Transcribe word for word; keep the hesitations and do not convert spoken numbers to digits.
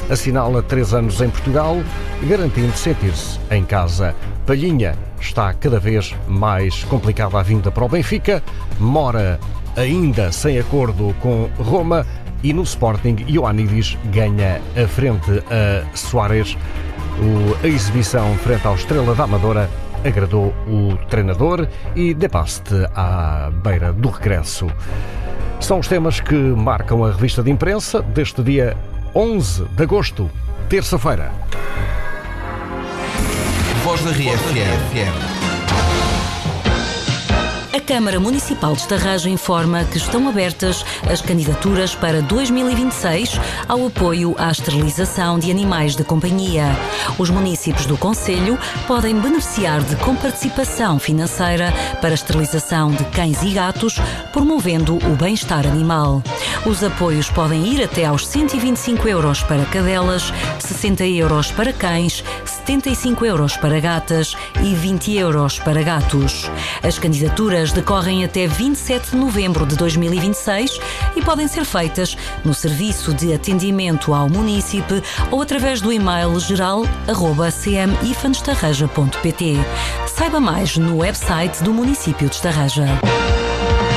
assinala três anos em Portugal, garantindo sentir-se em casa. Palhinha está cada vez mais complicada a vinda para o Benfica, Mora ainda sem acordo com Roma e no Sporting Ioannidis ganha a frente a Soares. O, a exibição frente ao Estrela da Amadora agradou o treinador e depaste à beira do regresso. São os temas que marcam a revista de imprensa deste dia onze de agosto, terça-feira. Voz da R F M. A Câmara Municipal de Estarraja informa que estão abertas as candidaturas para dois mil e vinte e seis ao apoio à esterilização de animais de companhia. Os municípios do concelho podem beneficiar de comparticipação financeira para a esterilização de cães e gatos, promovendo o bem-estar animal. Os apoios podem ir até aos cento e vinte e cinco euros para cadelas, sessenta euros para cães, setenta e cinco euros para gatas e vinte euros para gatos. As candidaturas decorrem até vinte e sete de novembro de dois mil e vinte e seis e podem ser feitas no Serviço de Atendimento ao Munícipe ou através do e-mail geral arroba c m i f a n estarraja ponto p t. Saiba mais no website do município de Estarraja.